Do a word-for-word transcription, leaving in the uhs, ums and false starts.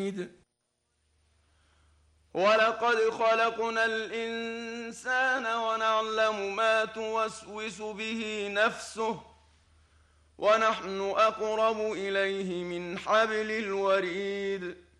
ولقد خلقنا الإنسان ونعلم ما توسوس به نفسه ونحن أقرب إليه من حبل الوريد